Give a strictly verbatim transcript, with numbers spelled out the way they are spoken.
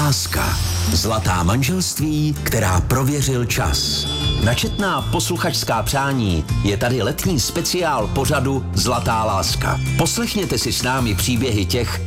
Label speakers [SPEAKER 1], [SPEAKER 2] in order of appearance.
[SPEAKER 1] Láska. Zlatá manželství, která prověřil čas. Na četná posluchačská přání je tady letní speciál pořadu Zlatá láska. Poslechněte si s námi příběhy těch,